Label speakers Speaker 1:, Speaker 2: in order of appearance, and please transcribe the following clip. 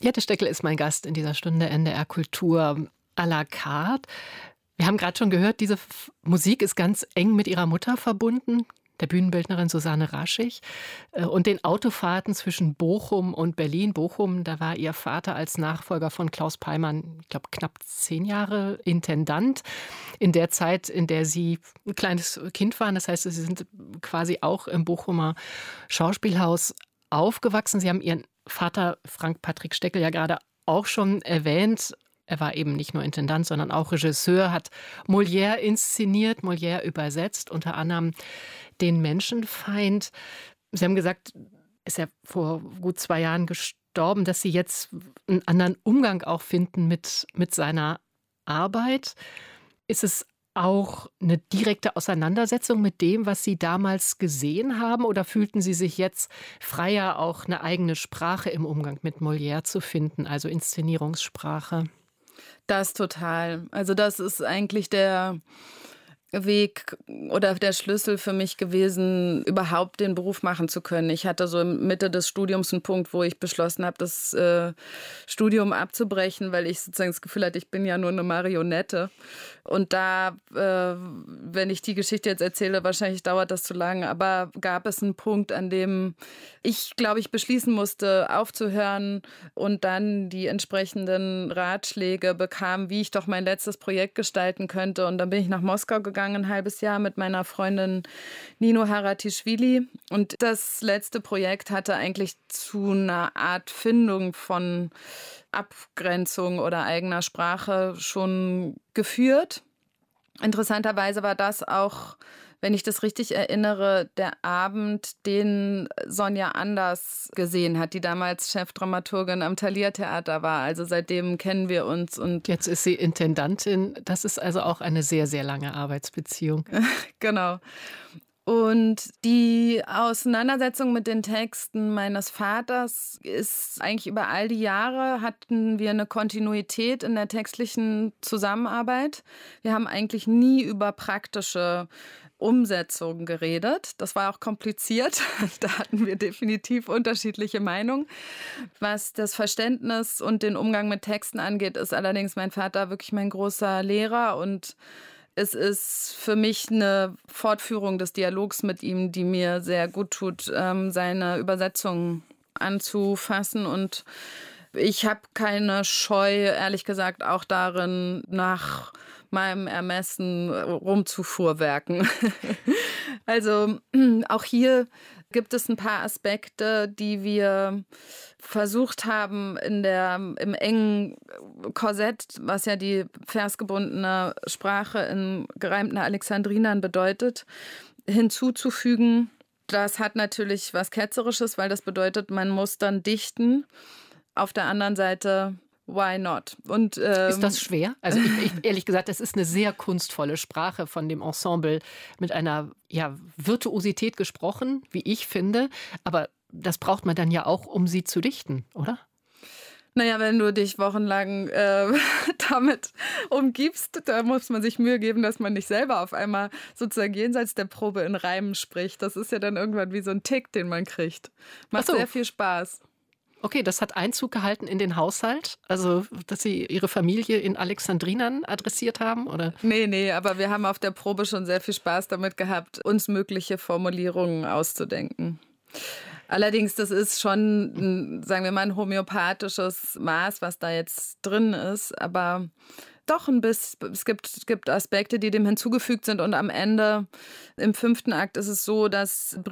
Speaker 1: Jette Steckel ist mein Gast in dieser Stunde NDR Kultur à la carte. Wir haben gerade schon gehört, diese Musik ist ganz eng mit ihrer Mutter verbunden, der Bühnenbildnerin Susanne Raschig. Und den Autofahrten zwischen Bochum und Berlin. Bochum, da war ihr Vater als Nachfolger von Klaus Peimann, ich glaube, knapp 10 Jahre Intendant. In der Zeit, in der Sie ein kleines Kind waren. Das heißt, Sie sind quasi auch im Bochumer Schauspielhaus aufgewachsen. Sie haben Ihren Vater Frank Patrick Steckel ja gerade auch schon erwähnt. Er war eben nicht nur Intendant, sondern auch Regisseur, hat Molière inszeniert, Molière übersetzt, unter anderem Den Menschenfeind. Sie haben gesagt, ist er vor gut 2 Jahren gestorben, dass Sie jetzt einen anderen Umgang auch finden mit seiner Arbeit. Ist es auch eine direkte Auseinandersetzung mit dem, was Sie damals gesehen haben? Oder fühlten Sie sich jetzt freier, auch eine eigene Sprache im Umgang mit Molière zu finden, also Inszenierungssprache?
Speaker 2: Das total. Also das ist eigentlich der Weg oder der Schlüssel für mich gewesen, überhaupt den Beruf machen zu können. Ich hatte so in Mitte des Studiums einen Punkt, wo ich beschlossen habe, das Studium abzubrechen, weil ich sozusagen das Gefühl hatte, ich bin ja nur eine Marionette. Und da, wenn ich die Geschichte jetzt erzähle, wahrscheinlich dauert das zu lange, aber gab es einen Punkt, an dem ich, glaube ich, beschließen musste, aufzuhören und dann die entsprechenden Ratschläge bekam, wie ich doch mein letztes Projekt gestalten könnte. Und dann bin ich nach Moskau gegangen, ein halbes Jahr mit meiner Freundin Nino Haratischvili. Und das letzte Projekt hatte eigentlich zu einer Art Findung von Abgrenzung oder eigener Sprache schon geführt. Interessanterweise war das auch, wenn ich das richtig erinnere, der Abend, den Sonja Anders gesehen hat, die damals Chefdramaturgin am Thalia-Theater war. Also seitdem kennen wir uns. Und
Speaker 1: jetzt ist sie Intendantin. Das ist also auch eine sehr, sehr lange Arbeitsbeziehung.
Speaker 2: Genau. Und die Auseinandersetzung mit den Texten meines Vaters ist eigentlich über all die Jahre hatten wir eine Kontinuität in der textlichen Zusammenarbeit. Wir haben eigentlich nie über praktische Umsetzung geredet. Das war auch kompliziert. Da hatten wir definitiv unterschiedliche Meinungen. Was das Verständnis und den Umgang mit Texten angeht, ist allerdings mein Vater wirklich mein großer Lehrer und es ist für mich eine Fortführung des Dialogs mit ihm, die mir sehr gut tut, seine Übersetzung anzufassen. Und ich habe keine Scheu, ehrlich gesagt, auch darin, nach meinem Ermessen rumzufuhrwerken. Also auch hier gibt es ein paar Aspekte, die wir versucht haben, im engen Korsett, was ja die versgebundene Sprache in gereimten Alexandrinern bedeutet, hinzuzufügen. Das hat natürlich was Ketzerisches, weil das bedeutet, man muss dann dichten. Auf der anderen Seite, why not? Und,
Speaker 1: ist das schwer? Also ich ehrlich gesagt, das ist eine sehr kunstvolle Sprache von dem Ensemble mit einer Virtuosität gesprochen, wie ich finde. Aber das braucht man dann ja auch, um sie zu dichten, oder?
Speaker 2: Naja, wenn du dich wochenlang damit umgibst, da muss man sich Mühe geben, dass man nicht selber auf einmal sozusagen jenseits der Probe in Reimen spricht. Das ist ja dann irgendwann wie so ein Tick, den man kriegt. Macht sehr viel Spaß.
Speaker 1: Okay, das hat Einzug gehalten in den Haushalt? Also, dass Sie Ihre Familie in Alexandrinern adressiert haben, oder?
Speaker 2: Nee, aber wir haben auf der Probe schon sehr viel Spaß damit gehabt, uns mögliche Formulierungen auszudenken. Allerdings, das ist schon, sagen wir mal, ein homöopathisches Maß, was da jetzt drin ist. Aber doch ein bisschen, es gibt Aspekte, die dem hinzugefügt sind. Und am Ende, im 5. Akt, ist es so, dass